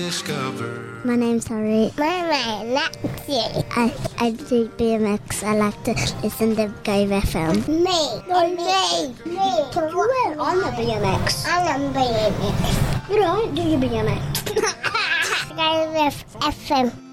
Discover. My name's Harry. My name's Lexi. I do BMX. I like to listen to Go FM. Me. I'm a BMX. I'm a BMX. You don't do your BMX. Go with FM.